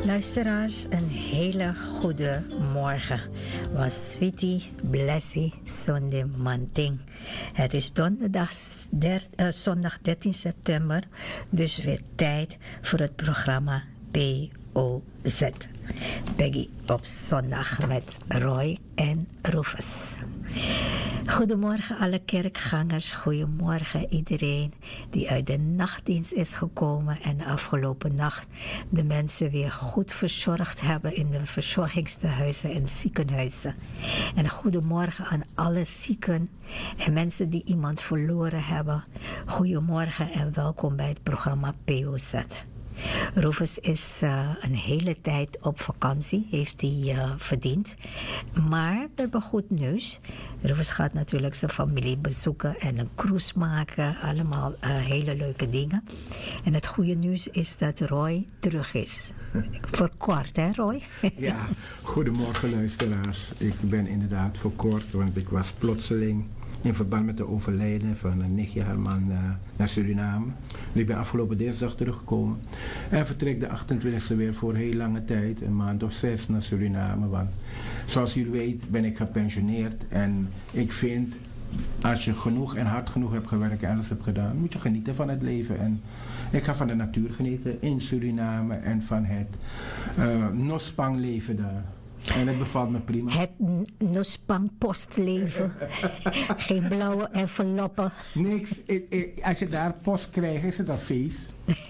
Luisteraars, een hele goede morgen. Was Sweetie Blessy Sunday Manting. Het is donderdag, zondag 13 september, dus weer tijd voor het programma POZ. Peggy op zondag met Roy en Rufus. Goedemorgen alle kerkgangers, goedemorgen iedereen die uit de nachtdienst is gekomen en de afgelopen nacht de mensen weer goed verzorgd hebben in de verzorgingstehuizen en ziekenhuizen. En goedemorgen aan alle zieken en mensen die iemand verloren hebben. Goedemorgen en welkom bij het programma POZ. Rufus is een hele tijd op vakantie, heeft hij verdiend. Maar we hebben goed nieuws. Rufus gaat natuurlijk zijn familie bezoeken en een cruise maken. Allemaal hele leuke dingen. En het goede nieuws is dat Roy terug is. Voor kort, hè Roy? Ja, goedemorgen luisteraars. Ik ben inderdaad voor kort, want ik was plotseling in verband met de overlijden van een nichtje haar man naar Suriname. En ik ben afgelopen dinsdag teruggekomen. En vertrek de 28e weer voor heel lange tijd, een maand of 6 naar Suriname. Want zoals jullie weten ben ik gepensioneerd. En ik vind, als je genoeg en hard genoeg hebt gewerkt en alles hebt gedaan, moet je genieten van het leven. En ik ga van de natuur genieten in Suriname en van het Nospang leven daar. En het bevalt me prima. Het Nospang postleven. Geen blauwe enveloppen. Niks. Als je daar post krijgt, is het een feest.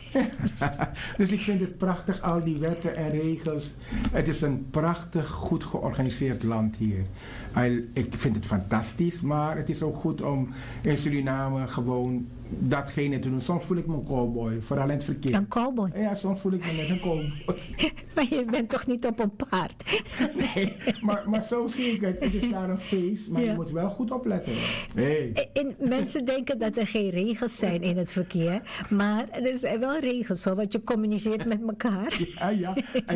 Dus ik vind het prachtig, al die wetten en regels. Het is een prachtig, goed georganiseerd land hier. Ik vind het fantastisch, maar het is ook goed om in Suriname gewoon datgene te doen. Soms voel ik me een cowboy, vooral in het verkeer. Een cowboy? Ja, soms voel ik me net een cowboy. Maar je bent toch niet op een paard? Nee, maar zo zie ik het. Het is daar een feest, maar je moet wel goed opletten. Hey. Mensen denken dat er geen regels zijn in het verkeer, maar er zijn wel regels hoor, want je communiceert met elkaar. Ja.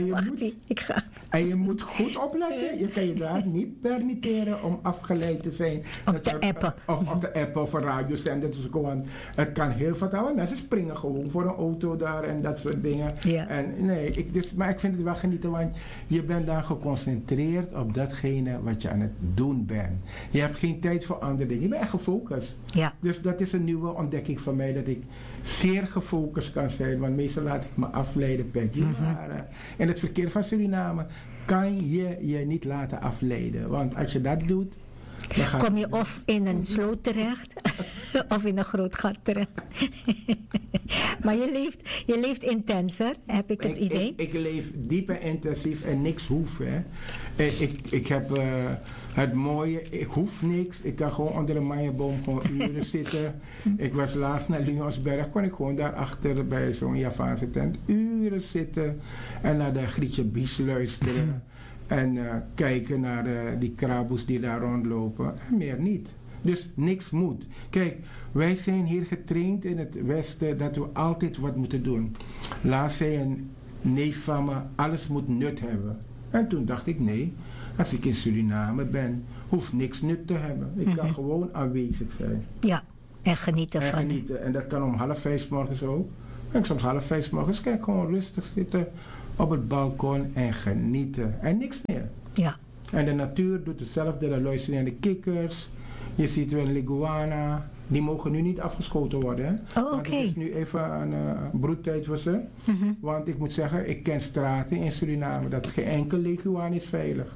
En je moet goed opletten. Je kan je daar niet permitteren om afgeleid te zijn. Op de appen. Of op de app of een radiozender. Dus gewoon, het kan heel fataal. Mensen springen gewoon voor een auto daar en dat soort dingen. Ja. En maar ik vind het wel genieten, want je bent daar geconcentreerd op datgene wat je aan het doen bent. Je hebt geen tijd voor andere dingen. Je bent echt gefocust. Ja. Dus dat is een nieuwe ontdekking van mij, dat ik zeer gefocust kan zijn. Want meestal laat ik me afleiden, Peggy. Maar in het verkeer van Suriname kan je je niet laten afleiden. Want als je dat doet, dan kom je of in een sloot terecht of in een groot gat terecht. Maar je leeft intenser, heb ik het idee? Ik leef diep en intensief en niks hoef. Hè. Ik heb het mooie, ik hoef niks. Ik kan gewoon onder een maaienboom gewoon uren zitten. Ik was laatst naar Lionsberg, kon ik gewoon daarachter bij zo'n Javaanse tent uren zitten en naar de Grietje Bies luisteren. En kijken naar die kraboes die daar rondlopen. En meer niet. Dus niks moet. Kijk, wij zijn hier getraind in het Westen dat we altijd wat moeten doen. Laatst zei een neef van me, alles moet nut hebben. En toen dacht ik, nee, als ik in Suriname ben, hoeft niks nut te hebben. Ik kan gewoon aanwezig zijn. Ja, en genieten van. En dat kan om 4:30 morgens ook. En soms 4:30 morgens kan ik gewoon rustig zitten op het balkon en genieten. En niks meer. Ja. En de natuur doet hetzelfde. Dan luisteren naar de kikkers. Je ziet wel een leguana. Die mogen nu niet afgeschoten worden. Hè? Oh, oké. Het is nu even een broedtijd voor ze. Want ik moet zeggen, ik ken straten in Suriname dat geen enkel leguaan is veilig.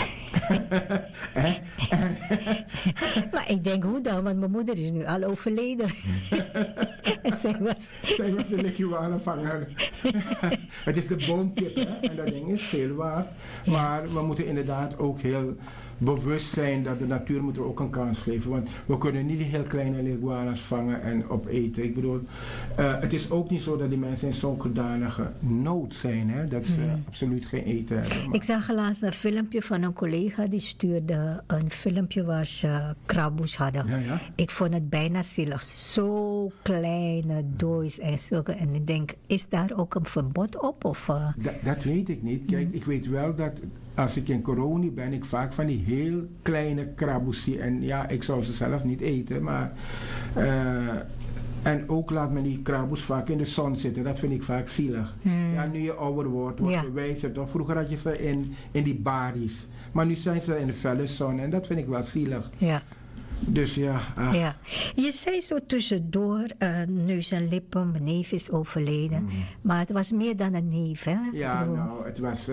Maar ik denk, hoe dan? Want mijn moeder is nu al overleden. En zij was de leguanenvanger. Het is de boontip, hè? En dat ding is veel waard. Maar we moeten inderdaad ook heel bewust zijn dat de natuur moeten we ook een kans geven. Want we kunnen niet die heel kleine leguanas vangen en opeten. Ik bedoel, het is ook niet zo dat die mensen in zo'n zodanige nood zijn, hè? Dat ze absoluut geen eten hebben. Maar ik zag laatst een filmpje van een collega die stuurde een filmpje waar ze kraboes hadden. Ja. Ik vond het bijna zielig. Zo kleine doois en zulke. En ik denk, is daar ook een verbod op? Of, dat weet ik niet. Kijk, ik weet wel dat als ik in Coroni ben, ik vaak van die heel kleine kraboes zie. En ja, ik zou ze zelf niet eten, maar En ook laat men die krabbels vaak in de zon zitten. Dat vind ik vaak zielig. Ja, nu je ouder wordt, word je wijzer. Toch? Vroeger had je ze in die baries. Maar nu zijn ze in de felle zon. En dat vind ik wel zielig. Ja. Dus ja. Ja. Je zei zo tussendoor, neus en lippen, mijn neef is overleden. Maar het was meer dan een neef, hè? Ja, nou, het was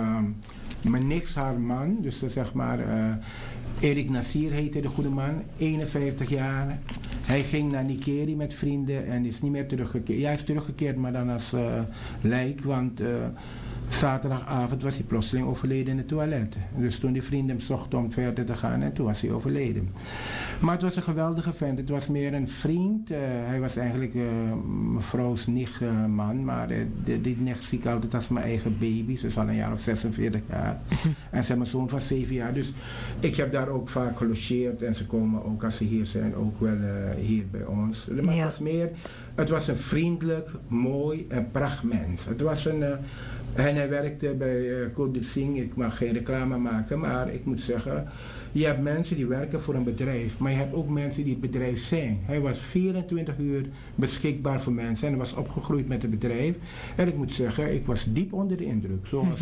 mijn nicht's haar man. Dus zeg maar, Erik Nassir heette de goede man. 51 jaar. Hij ging naar Nikeri met vrienden en is niet meer teruggekeerd. Ja, hij is teruggekeerd, maar dan als lijk, want zaterdagavond was hij plotseling overleden in het toilet. Dus toen die vrienden hem zochten om verder te gaan en toen was hij overleden. Maar het was een geweldige vent. Het was meer een vriend. Hij was eigenlijk mevrouw's nichtman, maar die nicht zie ik altijd als mijn eigen baby. Ze is al een jaar of 46 jaar. En ze hebben een zoon van 7 jaar. Dus ik heb daar ook vaak gelogeerd en ze komen ook als ze hier zijn, ook wel hier bij ons. Maar het was een vriendelijk, mooi en prachtmens. Het was een... En hij werkte bij Kuldeep Singh. Ik mag geen reclame maken, maar ik moet zeggen, je hebt mensen die werken voor een bedrijf, maar je hebt ook mensen die het bedrijf zijn. Hij was 24 uur beschikbaar voor mensen en hij was opgegroeid met het bedrijf. En ik moet zeggen, ik was diep onder de indruk. Zoals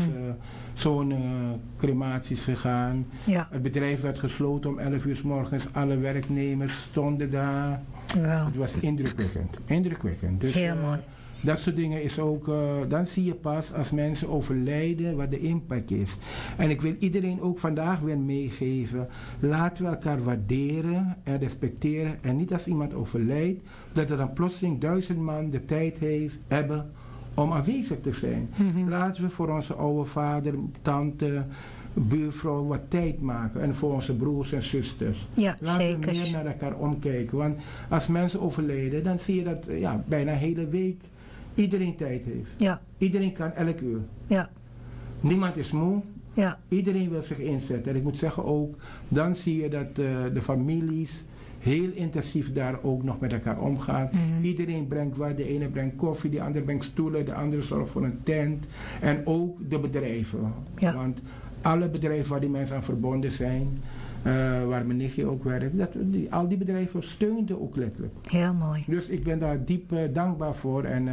zo'n crematie is gegaan. Ja. Het bedrijf werd gesloten om 11 uur 's morgens. Alle werknemers stonden daar. Wow. Het was indrukwekkend. Indrukwekkend. Dus, heel mooi. Dat soort dingen is ook, dan zie je pas als mensen overlijden wat de impact is. En ik wil iedereen ook vandaag weer meegeven, laten we elkaar waarderen en respecteren. En niet als iemand overlijdt, dat er dan plotseling 1000 man de tijd hebben om aanwezig te zijn. Laten we voor onze oude vader, tante, buurvrouw wat tijd maken. En voor onze broers en zusters. Ja, laten zeker. we meer naar elkaar omkijken. Want als mensen overlijden, dan zie je dat bijna een hele week iedereen tijd heeft. Ja. Iedereen kan elk uur. Ja. Niemand is moe. Ja. Iedereen wil zich inzetten. En ik moet zeggen ook, dan zie je dat de families heel intensief daar ook nog met elkaar omgaan. Iedereen brengt wat. De ene brengt koffie, de andere brengt stoelen, de andere zorgt voor een tent. En ook de bedrijven. Ja. Want alle bedrijven waar die mensen aan verbonden zijn, waar mijn nichtje ook werkt, al die bedrijven steunden ook letterlijk. Heel mooi. Dus ik ben daar diep dankbaar voor en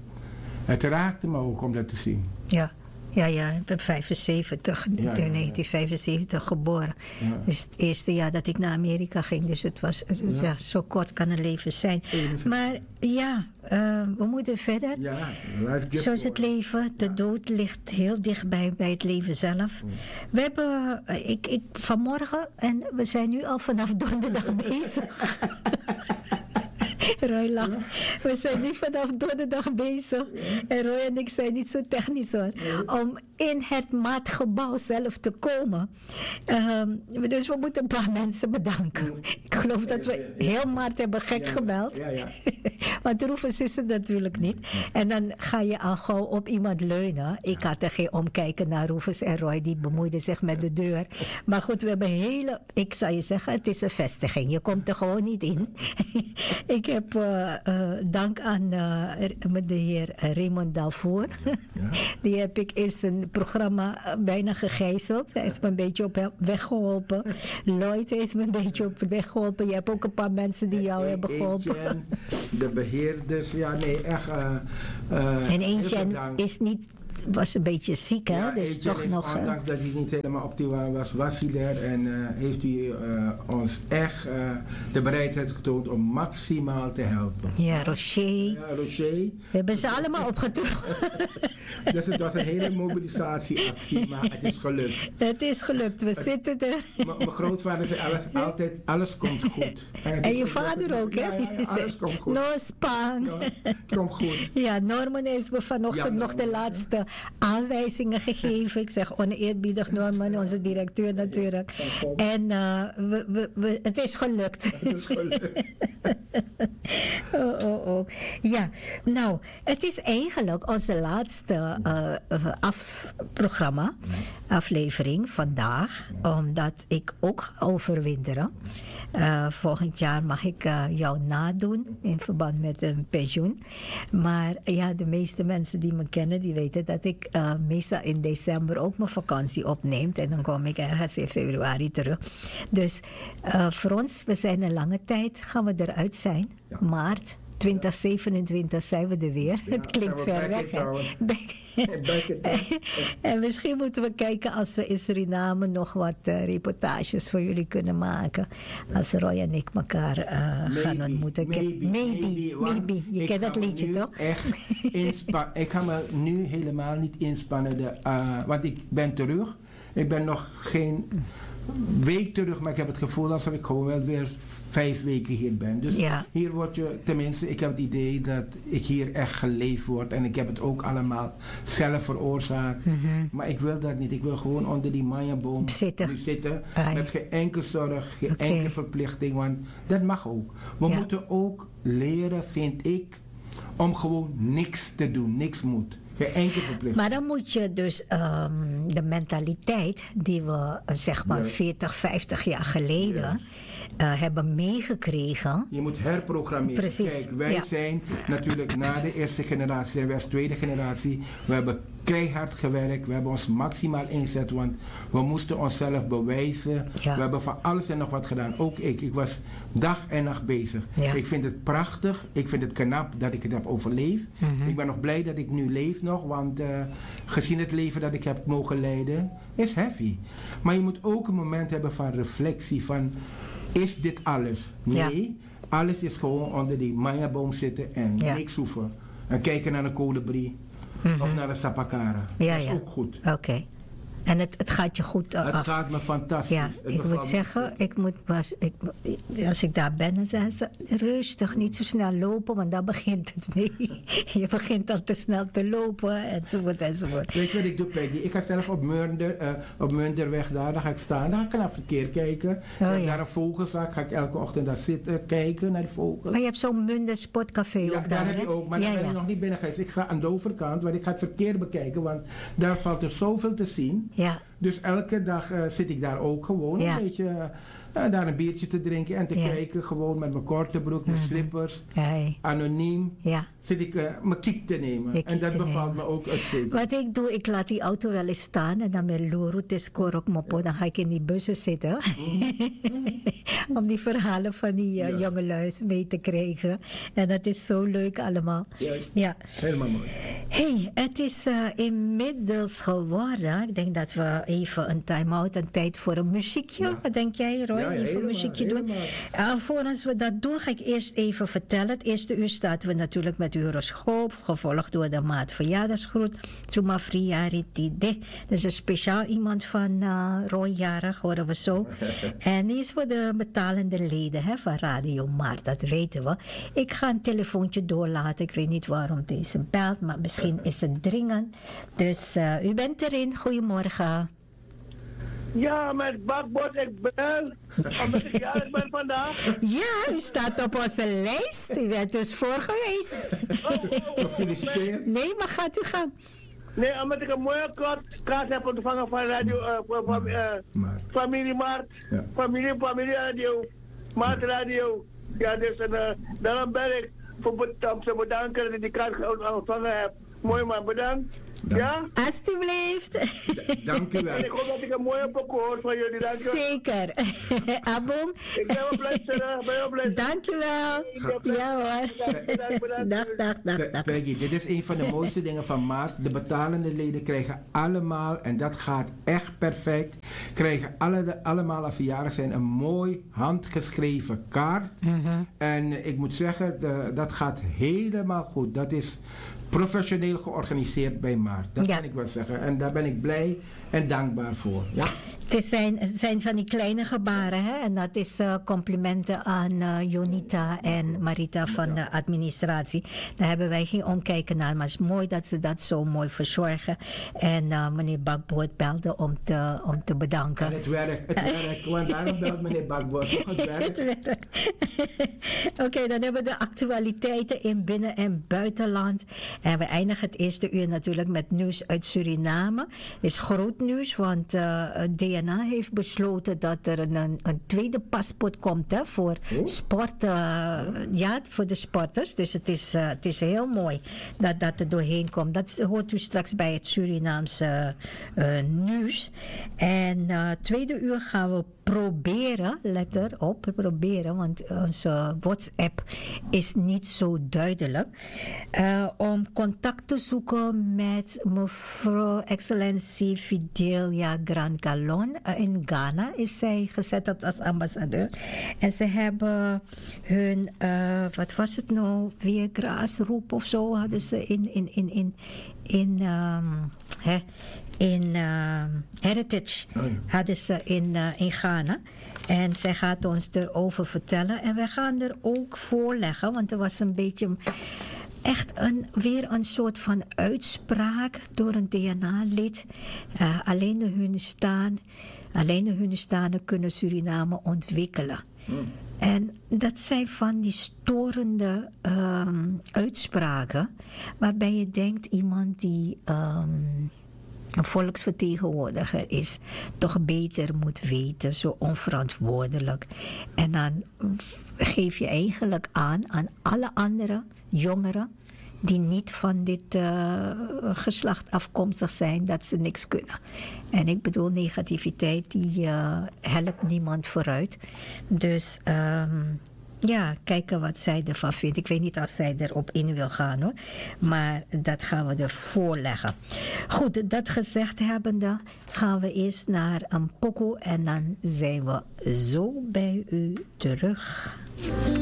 het raakte me ook om dat te zien. Ja. Ja, ik ben 1975 geboren. Ja. Dus het eerste jaar dat ik naar Amerika ging. Dus het was, zo kort kan een leven zijn. Maar we moeten verder. Ja, zo is het leven. De dood ligt heel dichtbij bij het leven zelf. We hebben, ik vanmorgen, en we zijn nu al vanaf donderdag bezig. Roy lacht. We zijn nu vanaf donderdag bezig. En Roy en ik zijn niet zo technisch hoor. Om in het maatgebouw zelf te komen. Dus we moeten een paar mensen bedanken. Ik geloof dat we heel Maart hebben gek gebeld. Want Rufus is het natuurlijk niet. En dan ga je al gauw op iemand leunen. Ik had er geen omkijken naar Rufus en Roy. Die bemoeiden zich met de deur. Maar goed, we hebben ik zou je zeggen, het is een vestiging. Je komt er gewoon niet in. Ik heb dank aan de heer Raymond Dalvoor. Die heb ik in zijn programma bijna gegijzeld. Hij is me een beetje op weg geholpen. Lloyd heeft me een beetje op weg geholpen. Je hebt ook een paar mensen die jou hebben geholpen. De beheerders, echt. En Eentje was een beetje ziek, hè? Dus toch nog. Ondanks dat hij niet helemaal optimaal was hij er en heeft hij ons echt de bereidheid getoond om maximaal te helpen. Ja, Rocher. We hebben ze allemaal opgetrokken. Dus het was een hele mobilisatieactie, maar het is gelukt. Het is gelukt, we zitten er. Mijn grootvader zei altijd, alles komt goed. En je vader ook, hè? Alles komt goed. No spang. Het komt goed. Ja, Norman heeft me vanochtend nog de laatste aanwijzingen gegeven. Ik zeg oneerbiedig Norman, onze directeur natuurlijk. En het is gelukt. Het is gelukt. Ja, nou, het is eigenlijk onze laatste aflevering vandaag, omdat ik ook ga overwinteren. Volgend jaar mag ik jou nadoen in verband met een pensioen. Maar ja, de meeste mensen die me kennen, die weten dat ik meestal in december ook mijn vakantie opneem. En dan kom ik ergens in februari terug. Dus voor ons, we zijn een lange tijd, gaan we eruit zijn. Ja. Maart, 2027 zijn we er weer. Ja, het klinkt ver weg. En misschien moeten we kijken als we in Suriname nog wat reportages voor jullie kunnen maken. Als Roy en ik elkaar gaan ontmoeten. Maybe. Je kent dat liedje toch? Ik ga me nu helemaal niet inspannen. Want ik ben terug. Ik ben nog geen week terug, maar ik heb het gevoel alsof ik gewoon wel weer 5 weken hier ben. Dus hier word je, tenminste, ik heb het idee dat ik hier echt geleefd word. En ik heb het ook allemaal zelf veroorzaakt. Maar ik wil dat niet. Ik wil gewoon onder die mayaboom zitten. Met geen enkele zorg, geen enkele verplichting. Want dat mag ook. We moeten ook leren, vind ik, om gewoon niks te doen. Niks moet. Geen enkele verplichting. Maar dan moet je dus de mentaliteit die we zeg maar 40, 50 jaar geleden hebben meegekregen. Je moet herprogrammeren. Precies. Kijk, wij zijn natuurlijk na de eerste generatie, zijn wij als tweede generatie. We hebben keihard gewerkt, we hebben ons maximaal ingezet, want we moesten onszelf bewijzen. We hebben van alles en nog wat gedaan. Ook ik was dag en nacht bezig. Ik vind het prachtig, ik vind het knap dat ik het heb overleefd. Ik ben nog blij dat ik nu leef nog, want gezien het leven dat ik heb mogen leiden, is heavy. Maar je moet ook een moment hebben van reflectie, van is dit alles? Nee, alles is gewoon onder die mayaboom zitten en niks hoeven. En kijken naar een kolibrie. Of naar een sapakara. Dat is ook goed. Oké. En het gaat je goed af. Het gaat me fantastisch. Ja, ik moet zeggen, als ik daar ben, dan zeggen ze rustig, niet zo snel lopen, want daar begint het mee. Je begint al te snel te lopen, enzovoort. Weet je wat ik doe, Peggy? Ik ga zelf op Munderweg daar ga ik staan, dan ga ik naar het verkeer kijken. Naar een vogelzak, ga ik elke ochtend daar zitten, kijken naar de vogels. Maar je hebt zo'n Munder Sportcafé ook daar, daar heb je ook, maar daar ben ik nog niet binnen geweest. Ik ga aan de overkant, want ik ga het verkeer bekijken, want daar valt er zoveel te zien. Ja. Dus elke dag zit ik daar ook gewoon een beetje daar een biertje te drinken en te kijken. Gewoon met mijn korte broek, mijn slippers. Anoniem. Zit ik mijn kiek te nemen. En dat bevalt me ook uitstekend. Wat ik doe, ik laat die auto wel eens staan en dan met Luru, Teskorok, Mopo, dan ga ik in die bussen zitten. Om die verhalen van die jongelui mee te krijgen. En dat is zo leuk allemaal. Ja. Helemaal mooi. Hey, het is inmiddels geworden. Ik denk dat we even een time-out, een tijd voor een muziekje. Wat denk jij, Roy? Even een muziekje doen. Alvorens we dat doen, ga ik eerst even vertellen. Het eerste uur starten we natuurlijk met horoscoop, gevolgd door de maat verjaardagsgroet. Zuma Friaritide. Dat is een speciaal iemand van Roy jarig, horen we zo. En die is voor de betalende leden van Radio Maart, dat weten we. Ik ga een telefoontje doorlaten. Ik weet niet waarom deze belt, maar misschien is het dringend. Dus u bent erin. Goedemorgen. Ja, met Bakbot, ik bel. Omdat ik jarig ben vandaag. Ja, u staat op onze lijst. U bent dus voor geweest. Gefeliciteerd. Nee, maar gaat u gaan. Nee, omdat ik een mooie kaart heb ontvangen van radio, Familie Maart. Ja. Familie Radio. Maart Radio. Ja, dus daarom bel ik om te bedanken dat ik die kaart ontvangen heb. Mooi man, bedankt. Ja? Alsjeblieft. Dank u wel. En ik hoop dat ik een mooie pokoe hoor van jullie. Dank u wel. Zeker. Abon. Ik ben wel blij. Dank u wel. Ja hoor. Bedankt. Dag. Peggy, dit is een van de mooiste dingen van maart. De betalende leden krijgen allemaal, en dat gaat echt perfect, krijgen allemaal als ze jarig zijn een mooi handgeschreven kaart. En ik moet zeggen, dat gaat helemaal goed. Dat is professioneel georganiseerd bij Maart. Dat kan ik wel zeggen. En daar ben ik blij en dankbaar voor. Ja? Het zijn van die kleine gebaren, hè? En dat is complimenten aan Jonita en Marita van de administratie. Daar hebben wij geen omkijken naar, maar het is mooi dat ze dat zo mooi verzorgen. En meneer Bakboord belde om te bedanken. En het werkt, want daarom belt meneer Bakboord. Het werkt. Oké, dan hebben we de actualiteiten in binnen- en buitenland. En we eindigen het eerste uur natuurlijk met nieuws uit Suriname. Is groot nieuws, want DNA heeft besloten dat er een tweede paspoort komt voor sport. Voor de sporters. Dus het is heel mooi dat er doorheen komt. Dat hoort u straks bij het Surinaamse nieuws. En tweede uur gaan we proberen, let erop, proberen, want onze WhatsApp is niet zo duidelijk, om contact te zoeken met mevrouw Excellentie Fidelia Gran Calon. In Ghana is zij gezet als ambassadeur. En ze hebben hun, wat was het nou, weer graasroep of zo, hadden ze in Heritage hadden ze in Ghana. En zij gaat ons erover vertellen. En wij gaan er ook voorleggen, want er was een beetje echt weer een soort van uitspraak door een DNA-lid. Alleen de Hunestanen kunnen Suriname ontwikkelen. En dat zijn van die storende uitspraken, waarbij je denkt, iemand die een volksvertegenwoordiger is, toch beter moet weten, zo onverantwoordelijk. En dan geef je eigenlijk aan alle andere jongeren die niet van dit geslacht afkomstig zijn, dat ze niks kunnen. En ik bedoel, negativiteit die helpt niemand vooruit. Dus ja, kijken wat zij ervan vindt. Ik weet niet als zij erop in wil gaan, hoor. Maar dat gaan we er voorleggen. Goed, dat gezegd hebbende gaan we eerst naar een pokoe en dan zijn we zo bij u terug.